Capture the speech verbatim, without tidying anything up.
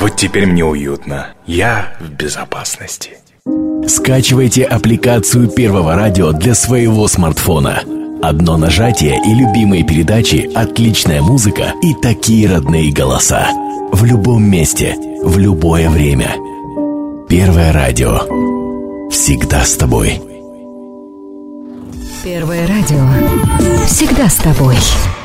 Вот теперь мне уютно. Я в безопасности. Скачивайте аппликацию Первого радио для своего смартфона. Одно нажатие и любимые передачи, отличная музыка и такие родные голоса. В любом месте, в любое время. Первое радио. Всегда с тобой. Первое радио. Всегда с тобой.